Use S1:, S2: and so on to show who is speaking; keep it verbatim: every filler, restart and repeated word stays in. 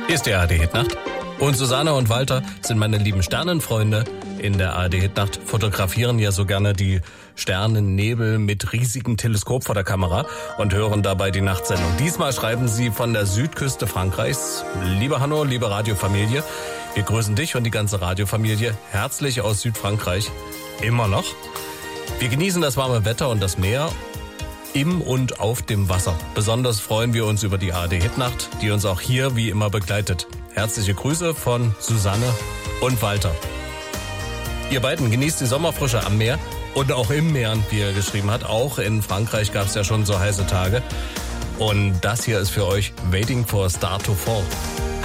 S1: Ist die A R D-Hitnacht. Und Susanne und Walter sind meine lieben Sternenfreunde. In der A R D-Hitnacht fotografieren ja so gerne die Sternennebel mit riesigem Teleskop vor der Kamera und hören dabei die Nachtsendung. Diesmal schreiben sie von der Südküste Frankreichs. Liebe Hanno, liebe Radiofamilie, wir grüßen dich und die ganze Radiofamilie herzlich aus Südfrankreich. Immer noch. Wir genießen das warme Wetter und das Meer im und auf dem Wasser. Besonders freuen wir uns über die A R D-Hitnacht, die uns auch hier wie immer begleitet. Herzliche Grüße von Susanne und Walter. Ihr beiden genießt die Sommerfrische am Meer und auch im Meer, wie er geschrieben hat. Auch in Frankreich gab es ja schon so heiße Tage. Und das hier ist für euch Waiting for a Star to Fall.